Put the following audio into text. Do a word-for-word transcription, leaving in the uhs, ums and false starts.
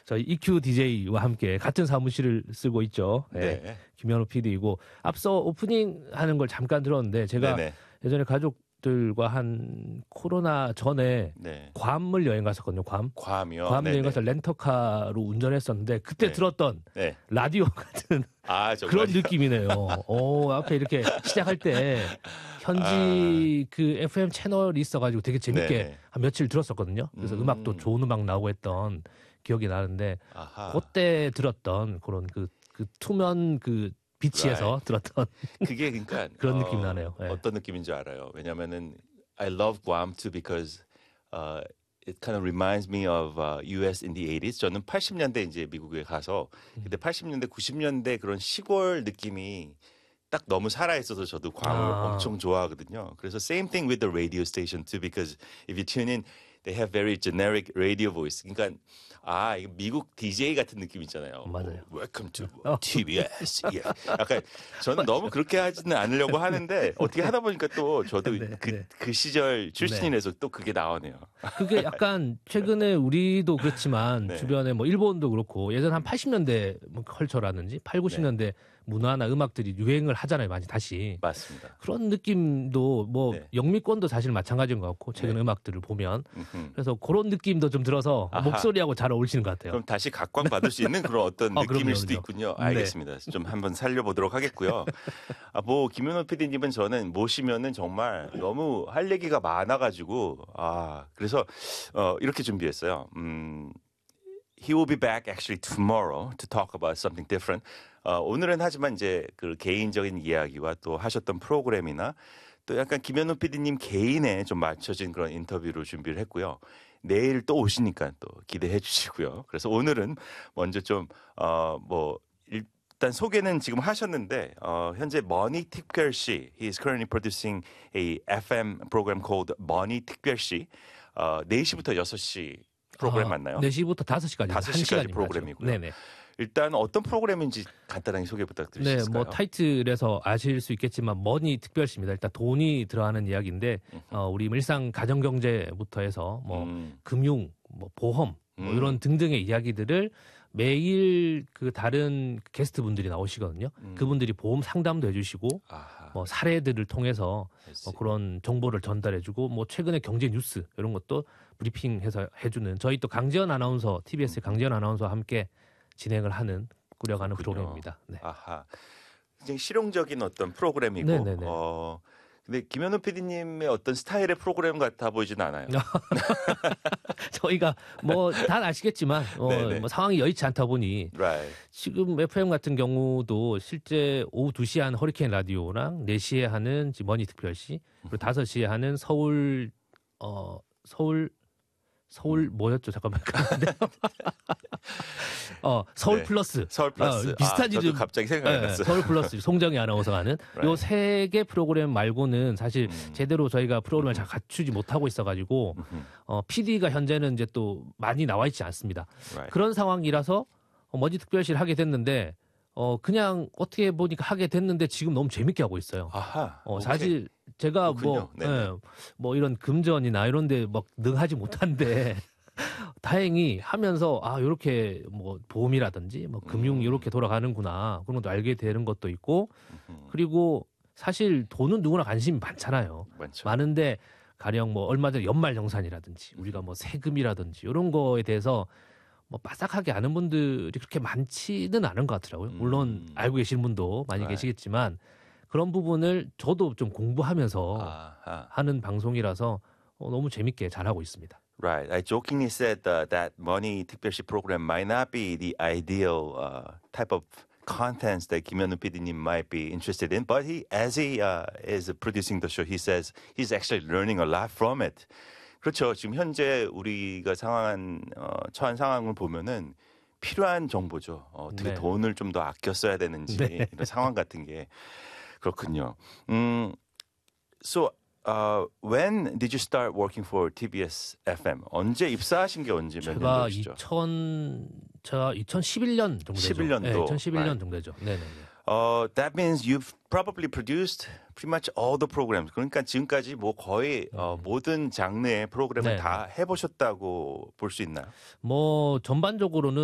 저희 이큐 디제이와 함께 같은 사무실을 쓰고 있죠. 네. 네. 김현우 피디이고 앞서 오프닝 하는 걸 잠깐 들었는데 제가 네네. 예전에 가족들과 한 코로나 전에 네. 괌을 여행 갔었거든요. 괌. 괌이요. 괌 여행 네네. 가서 렌터카로 운전했었는데 그때 네. 들었던 네. 라디오 같은 아, 정말. 그런 느낌이네요. 오, 앞에 이렇게 시작할 때 현지 아. 그 에프엠 채널이 있어가지고 되게 재밌게 네네. 한 며칠 들었었거든요. 그래서 음. 음악도 좋은 음악 나오고 했던 기억이 나는데 아하. 그때 들었던 그런 그, 그 투면 그 비치에서 right. 들었던 그게 그러니까 그런 어, 느낌이 나네요. 네. 어떤 느낌인지 알아요. 왜냐면은 I love Guam too because uh, it kind of reminds me of uh, U S in the eighties. 저는 팔십 년대 이제 미국에 가서 그때 팔십 년대, 구십 년대 그런 시골 느낌이 딱 너무 살아있어서 저도 괌을 아. 엄청 좋아하거든요. 그래서 same thing with the radio station too because if you tune in, they have very generic radio voice. 그러니까 아, 이거 미국 디제이 같은 느낌 있잖아요. 맞아요. Welcome to 티비에스. yeah. 약간 저는 너무 그렇게 하지는 않으려고 하는데 어떻게 하다 보니까 또 저도 네, 그, 네. 그 시절 출신이라서 네. 또 그게 나오네요. 그게 약간 최근에 우리도 그렇지만 네. 주변에 뭐 일본도 그렇고 예전 한 팔십 년대 뭐 컬처라든지 팔, 구십 년대 네. 문화나 음악들이 유행을 하잖아요. 많이 다시. 맞습니다. 그런 느낌도 뭐 네. 영미권도 사실 마찬가지인 것 같고 최근 네. 음악들을 보면 음흠. 그래서 그런 느낌도 좀 들어서 아하. 목소리하고 잘 어울리시는 것 같아요. 그럼 다시 각광받을 수 있는 그런 어떤 어, 느낌일 그럼요, 수도 그럼요. 있군요. 알겠습니다. 네. 좀 한번 살려보도록 하겠고요. 아, 뭐 김현우 피디님은 저는 모시면은 정말 너무 할 얘기가 많아가지고 아 그래서 어, 이렇게 준비했어요. 음, he will be back actually tomorrow to talk about something different. 어, 오늘은 하지만 이제 그 개인적인 이야기와 또 하셨던 프로그램이나 또 약간 김현우 피디님 개인에 좀 맞춰진 그런 인터뷰로 준비를 했고요. 내일 또 오시니까 또 기대해 주시고요. 그래서 오늘은 먼저 좀, 어, 뭐, 일단 소개는 지금 하셨는데, 어, 현재 머니 특별시, he is currently producing a 에프엠 program called 머니 특별시, 어, 네 시부터 여섯 시 프로그램 아, 맞나요? 네 시부터 다섯 시까지. 다섯 시까지 프로그램이고요. 네네. 일단 어떤 프로그램인지 간단하게 소개 부탁드릴 수 있을까요? 네, 뭐 타이틀에서 아실 수 있겠지만 머니 특별시입니다. 일단 돈이 들어가는 이야기인데 어, 우리 일상 가정 경제부터 해서 뭐 음. 금융, 뭐 보험, 뭐 음. 이런 등등의 이야기들을 매일 그 다른 게스트 분들이 나오시거든요. 음. 그분들이 보험 상담도 해주시고 아하. 뭐 사례들을 통해서 뭐 그런 정보를 전달해주고 뭐 최근에 경제 뉴스 이런 것도 브리핑해서 해주는 저희 또 강지연 아나운서 티비에스의 강지연 아나운서와 함께 진행을 하는 꾸려가는 그렇군요. 프로그램입니다. 네. 아하, 굉장히 실용적인 어떤 프로그램이고, 네네네. 어, 근데 김현우 피디님의 어떤 스타일의 프로그램 같아 보이지는 않아요. 저희가 뭐 다 아시겠지만 어, 뭐 상황이 여의치 않다 보니 right. 지금 에프엠 같은 경우도 실제 오후 두 시에 하는 허리케인 라디오랑 네 시에 하는 머니 특별시 그리고 다섯 시에 하는 서울 어 서울 서울 뭐였죠? 잠깐만. 어, 서울 네. 플러스. 서울 플러스. 어, 비슷한지 아, 저도 좀 갑자기 생각이 네, 났어요. 서울 플러스. 송정희 아나운서가 하는 right. 요 세 개 프로그램 말고는 사실 음. 제대로 저희가 프로그램을 잘 갖추지 못하고 있어가지고 어, 피디가 현재는 이제 또 많이 나와 있지 않습니다. right. 그런 상황이라서 어, 머니 특별시를 하게 됐는데 어, 그냥 어떻게 보니까 하게 됐는데 지금 너무 재밌게 하고 있어요. 아하. 어, 사실 제가 뭐, 예, 뭐 이런 금전이나 이런 데 막 능하지 못한데 다행히 하면서 아, 요렇게 뭐 보험이라든지 뭐 금융 이렇게 돌아가는구나. 그런 것도 알게 되는 것도 있고 그리고 사실 돈은 누구나 관심이 많잖아요. 많죠. 많은데 가령 뭐 얼마 전에 연말정산이라든지 우리가 뭐 세금이라든지 이런 거에 대해서 뭐 빠삭하게 아는 분들이 그렇게 많지는 않은 것 같더라고요. 물론 음. 알고 계시는 분도 많이 right. 계시겠지만 그런 부분을 저도 좀 공부하면서 아하. 하는 방송이라서 어, 너무 재밌게 잘하고 있습니다. Right. I jokingly said uh, that Money 특별시 program might not be the ideal uh, type of contents that 김현우 피디님 might be interested in, but he, as he uh, is producing the show, he says he's actually learning a lot from it. 그렇죠. 지금 현재 우리가 상황한 어, 처한 상황을 보면은 필요한 정보죠. 어, 어떻게 네. 돈을 좀 더 아껴 써야 되는지 네. 이런 상황 같은 게 그렇군요. 음, so uh, when did you start working for 티비에스 에프엠? 언제 입사하신 게 언제 몇 제가 년도시죠? 이천 제가 이천십일 년 정도 되죠. 십일 년도. 네, 이천십일 년 right. 정도 되죠. 네, 네. Uh, that means you've probably produced pretty much all the programs. 그러니까 지금까지 뭐 거의 음. 어, 모든 장르의 프로그램을 네, 다 해보셨다고 볼 수 있나요? 뭐 전반적으로는